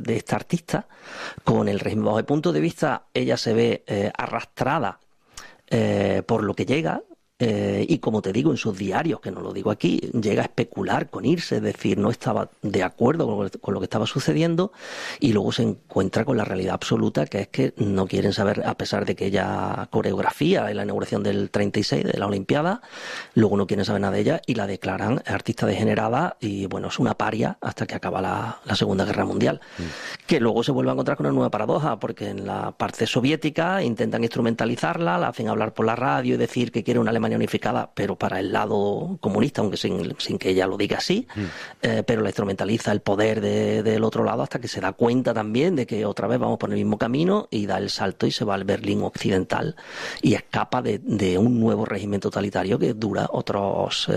de esta artista con el régimen. Bajo el punto de vista, ella se ve arrastrada por lo que llega. Y como te digo, en sus diarios, que no lo digo aquí, llega a especular con irse, es decir, no estaba de acuerdo con lo que estaba sucediendo, y luego se encuentra con la realidad absoluta, que es que no quieren saber, a pesar de que ella coreografía en la inauguración del 36 de la Olimpiada, luego no quieren saber nada de ella y la declaran artista degenerada y bueno, es una paria hasta que acaba la Segunda Guerra Mundial. Que luego se vuelve a encontrar con una nueva paradoja, porque en la parte soviética intentan instrumentalizarla, la hacen hablar por la radio y decir que quiere una Alemania unificada, pero para el lado comunista, aunque sin que ella lo diga así, pero la instrumentaliza el poder del otro lado hasta que se da cuenta también de que otra vez vamos por el mismo camino y da el salto y se va al Berlín occidental y escapa de un nuevo régimen totalitario que dura otros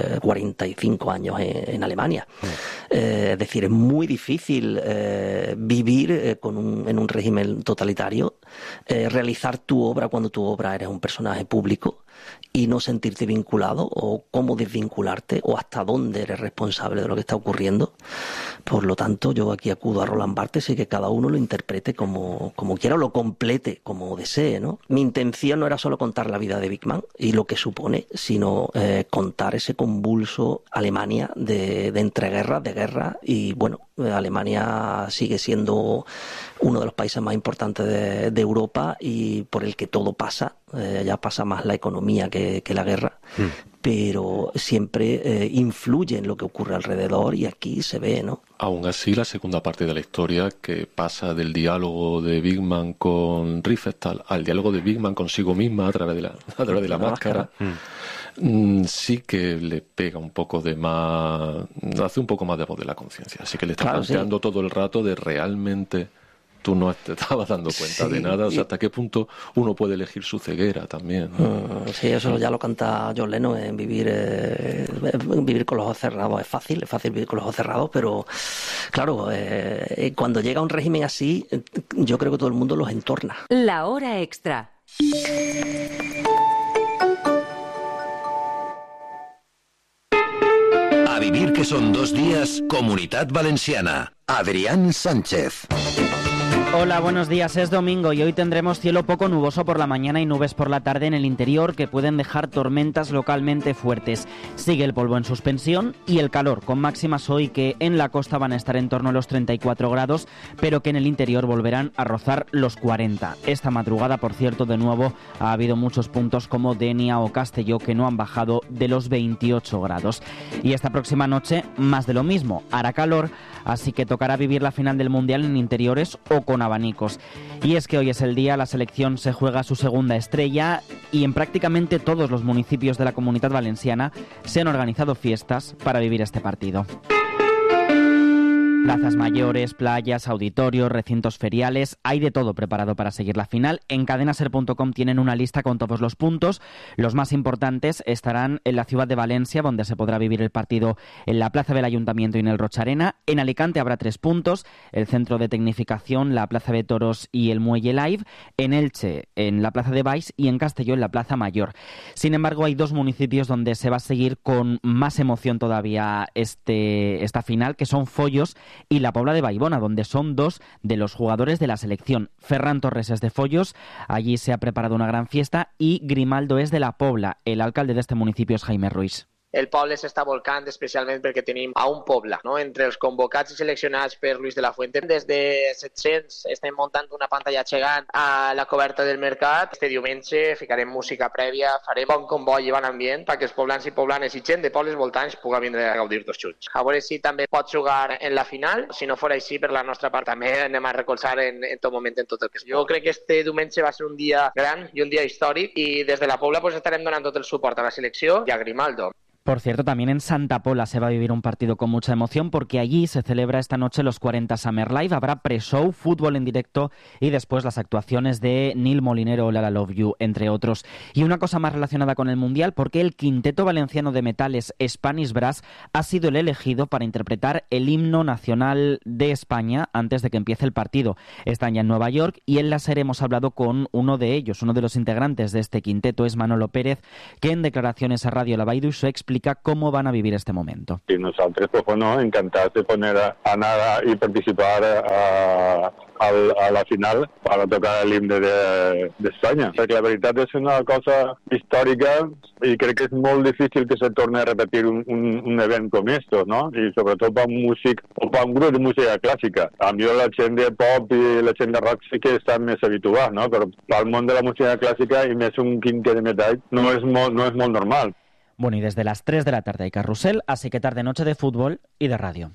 45 años en Alemania. Es decir, es muy difícil vivir en un régimen totalitario, realizar tu obra cuando tu obra eres un personaje público y no sentirte vinculado, o cómo desvincularte, o hasta dónde eres responsable de lo que está ocurriendo. Por lo tanto, yo aquí acudo a Roland Barthes y que cada uno lo interprete como quiera o lo complete como desee, ¿no? Mi intención no era solo contar la vida de Wickman y lo que supone, sino contar ese convulso Alemania de entreguerras, de guerra, y bueno, Alemania sigue siendo uno de los países más importantes de Europa y por el que todo pasa. Ya pasa más la economía que la guerra, pero siempre influye en lo que ocurre alrededor y aquí se ve, ¿no? Aún así, la segunda parte de la historia, que pasa del diálogo de Wickman con Riefenstahl al diálogo de Wickman consigo misma a través de la máscara, sí que le pega un poco de más, hace un poco más de voz de la conciencia, así que le está planteando todo el rato de realmente tú no te estabas dando cuenta de nada, o sea, hasta qué punto uno puede elegir su ceguera también, ¿no? Sí, eso ya lo canta John Lennon en vivir con los ojos cerrados. Es fácil vivir con los ojos cerrados, pero claro, cuando llega un régimen así, yo creo que todo el mundo los entorna. La hora extra. A vivir que son 2 días, Comunitat Valenciana. Adrián Sánchez. Hola, buenos días. Es domingo y hoy tendremos cielo poco nuboso por la mañana y nubes por la tarde en el interior que pueden dejar tormentas localmente fuertes. Sigue el polvo en suspensión y el calor, con máximas hoy que en la costa van a estar en torno a los 34 grados, pero que en el interior volverán a rozar los 40. Esta madrugada, por cierto, de nuevo ha habido muchos puntos como Denia o Castelló que no han bajado de los 28 grados. Y esta próxima noche, más de lo mismo. Hará calor, así que tocará vivir la final del Mundial en interiores o con abanicos. Y es que hoy es el día, la selección se juega su segunda estrella y en prácticamente todos los municipios de la Comunidad Valenciana se han organizado fiestas para vivir este partido. Plazas mayores, playas, auditorios, recintos feriales, hay de todo preparado para seguir la final. En cadenaser.com tienen una lista con todos los puntos. Los más importantes estarán en la ciudad de Valencia, donde se podrá vivir el partido en la plaza del Ayuntamiento y en el Rocharena. En Alicante habrá 3 puntos, el centro de tecnificación, la plaza de toros y el muelle Live. En Elche, en la plaza de Baix, y en Castelló, en la plaza Mayor. Sin embargo, hay 2 municipios donde se va a seguir con más emoción todavía esta final, que son Follos y la Pobla de Baibona, donde son 2 de los jugadores de la selección. Ferran Torres es de Follos, allí se ha preparado una gran fiesta, y Grimaldo es de la Pobla. El alcalde de este municipio es Jaime Ruiz. El poble s'està volcant especialment perquè tenim a un poble, no? Entre els convocats i seleccionats per Luis de la Fuente. Des de 700 estem muntant una pantalla gegant a la coberta del mercat. Este diumenge ficarem música prèvia, farem bon comboi i bon ambient perquè els poblans i poblanes i gent de pobles voltants puga vindre a gaudir tots junts. A veure si també pot jugar en la final. Si no fos així, per la nostra part també anem a recolzar en tot moment en tot el que es. Jo crec que este diumenge va ser un dia gran i un dia històric i des de la Pobla pues, estarem donant tot el suport a la selecció i a Grimaldo. Por cierto, también en Santa Pola se va a vivir un partido con mucha emoción porque allí se celebra esta noche los 40 Summer Live. Habrá pre-show, fútbol en directo y después las actuaciones de Neil Molinero o Lala Love You, entre otros. Y una cosa más relacionada con el Mundial, porque el Quinteto Valenciano de Metales Spanish Brass ha sido el elegido para interpretar el himno nacional de España antes de que empiece el partido. Están ya en Nueva York y en la SER hemos hablado con uno de ellos, uno de los integrantes de este quinteto, es Manolo Pérez, que en declaraciones a Radio La Baidu explica explica cómo van a vivir este momento. Y nosotros, pues bueno, encantados de poner a Ana y participar a la final para tocar el himne d'Espanya. Perquè la veritat és una cosa històrica i crec que és molt difícil que se torni a repetir un event com esto, ¿no? I sobretot per un músic o per un grup de música clàssica. A mi la gent de pop i la gent de rock sí que estan més habituats, no? Però pel món de la música clàssica i més un quinqué de metall no és molt normal. Bueno, y desde las 3 de la tarde hay carrusel, así que tarde-noche de fútbol y de radio.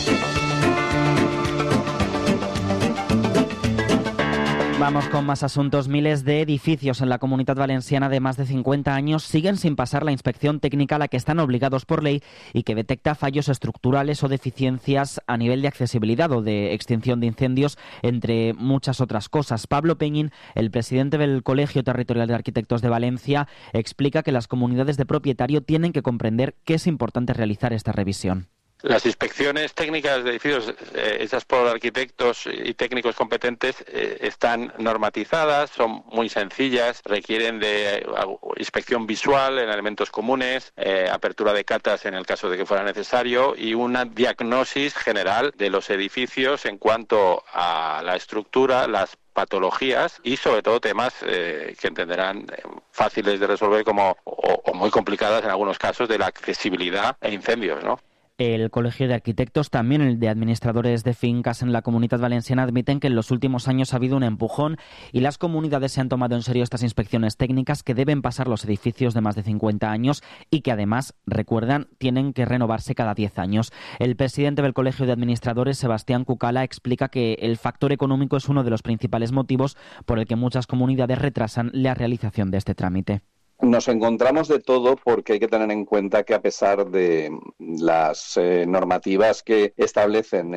Vamos con más asuntos. Miles de edificios en la Comunidad Valenciana de más de 50 años siguen sin pasar la inspección técnica a la que están obligados por ley y que detecta fallos estructurales o deficiencias a nivel de accesibilidad o de extinción de incendios, entre muchas otras cosas. Pablo Peñín, el presidente del Colegio Territorial de Arquitectos de Valencia, explica que las comunidades de propietario tienen que comprender que es importante realizar esta revisión. Las inspecciones técnicas de edificios hechas por arquitectos y técnicos competentes están normatizadas, son muy sencillas, requieren de inspección visual en elementos comunes, apertura de catas en el caso de que fuera necesario y una diagnosis general de los edificios en cuanto a la estructura, las patologías y sobre todo temas que entenderán fáciles de resolver como o muy complicadas en algunos casos de la accesibilidad e incendios, ¿no? El Colegio de Arquitectos, también el de Administradores de Fincas en la Comunidad Valenciana, admiten que en los últimos años ha habido un empujón y las comunidades se han tomado en serio estas inspecciones técnicas que deben pasar los edificios de más de 50 años y que además, recuerdan, tienen que renovarse cada 10 años. El presidente del Colegio de Administradores, Sebastián Cucala, explica que el factor económico es uno de los principales motivos por el que muchas comunidades retrasan la realización de este trámite. Nos encontramos de todo porque hay que tener en cuenta que a pesar de las normativas que establecen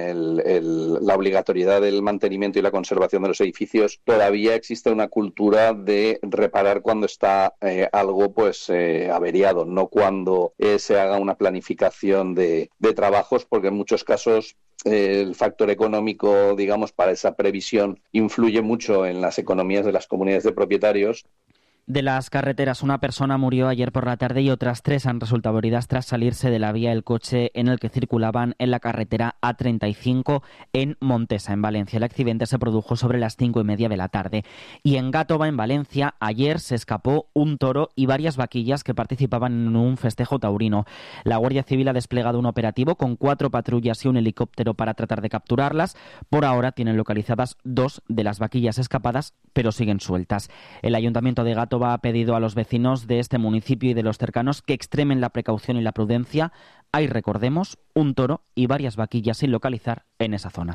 la obligatoriedad del mantenimiento y la conservación de los edificios, todavía existe una cultura de reparar cuando está algo averiado, no cuando se haga una planificación de trabajos, porque en muchos casos el factor económico, digamos, para esa previsión influye mucho en las economías de las comunidades de propietarios. De las carreteras, una persona murió ayer por la tarde y otras 3 han resultado heridas tras salirse de la vía el coche en el que circulaban en la carretera A35 en Montesa, en Valencia. El accidente se produjo sobre las 5:30 de la tarde. Y en Gàtova, en Valencia, ayer se escapó un toro y varias vaquillas que participaban en un festejo taurino. La Guardia Civil ha desplegado un operativo con 4 patrullas y un helicóptero para tratar de capturarlas. Por ahora tienen localizadas 2 de las vaquillas escapadas, pero siguen sueltas. El Ayuntamiento de Gàtova ha pedido a los vecinos de este municipio y de los cercanos que extremen la precaución y la prudencia. Hay, recordemos, un toro y varias vaquillas sin localizar en esa zona.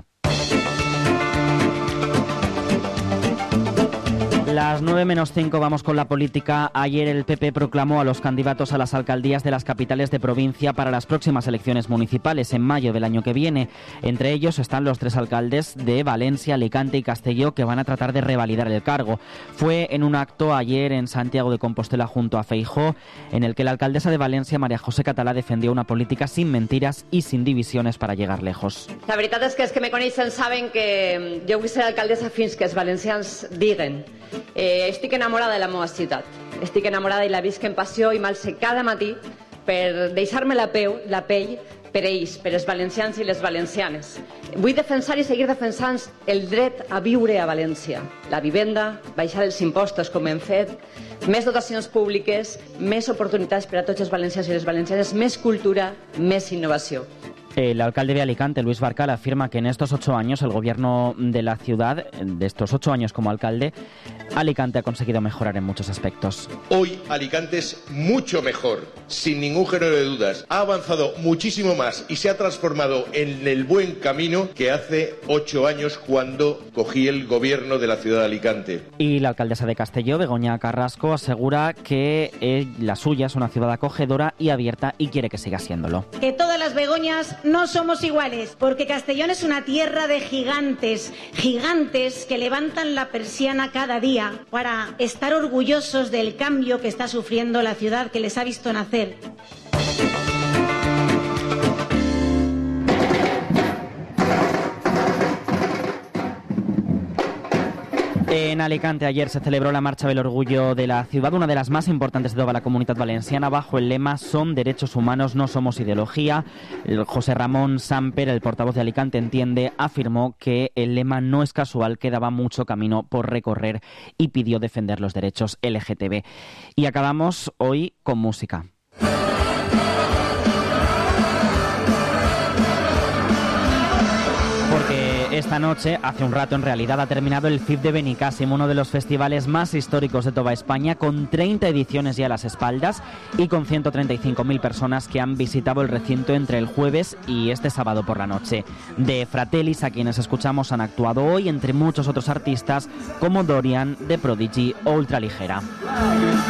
Las 9:05 vamos con la política. Ayer el PP proclamó a los candidatos a las alcaldías de las capitales de provincia para las próximas elecciones municipales en mayo del año que viene. Entre ellos están los 3 alcaldes de Valencia, Alicante y Castelló que van a tratar de revalidar el cargo. Fue en un acto ayer en Santiago de Compostela junto a Feijóo, en el que la alcaldesa de Valencia, María José Català, defendió una política sin mentiras y sin divisiones para llegar lejos. La veritat és que els que me coneixen saben que jo vull ser alcaldessa fins que els valencians diguen. Estic enamorada de la meva ciutat, estic enamorada i la visc en passió i m'alce cada matí per deixar-me la pell per ells, per els valencians i les valencianes. Vull defensar i seguir defensant el dret a viure a València, la vivenda, baixar els impostos com hem fet, més dotacions públiques, més oportunitats per a tots els valencians i les valencianes, més cultura, més innovació. El alcalde de Alicante, Luis Barcal, afirma que en estos 8 años el gobierno de la ciudad, de estos 8 años como alcalde, Alicante ha conseguido mejorar en muchos aspectos. Hoy Alicante es mucho mejor, sin ningún género de dudas. Ha avanzado muchísimo más y se ha transformado en el buen camino que hace 8 años cuando cogí el gobierno de la ciudad de Alicante. Y la alcaldesa de Castelló, Begoña Carrasco, asegura que la suya es una ciudad acogedora y abierta y quiere que siga siéndolo. Que todas las Begoñas no somos iguales, porque Castellón es una tierra de gigantes, gigantes que levantan la persiana cada día para estar orgullosos del cambio que está sufriendo la ciudad que les ha visto nacer. En Alicante ayer se celebró la Marcha del Orgullo de la ciudad, una de las más importantes de toda la Comunidad Valenciana, bajo el lema "Son derechos humanos, no somos ideología". José Ramón Samper, el portavoz de Alicante Entiende, afirmó que el lema no es casual, que daba mucho camino por recorrer y pidió defender los derechos LGTB. Y acabamos hoy con música. Esta noche, hace un rato en realidad, ha terminado el FIB de Benicàssim, uno de los festivales más históricos de toda España, con 30 ediciones ya a las espaldas y con 135.000 personas que han visitado el recinto entre el jueves y este sábado por la noche. De Fratellis, a quienes escuchamos, han actuado hoy, entre muchos otros artistas como Dorian, The Prodigy o Ultraligera.